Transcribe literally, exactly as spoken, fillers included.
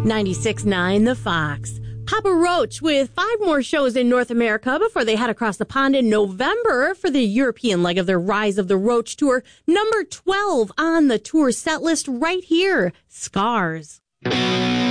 ninety-six point nine The Fox. Papa Roach with five more shows in North America before they head across the pond in November for the European leg of their Rise of the Roach tour. Number twelve on the tour set list right here, Scars.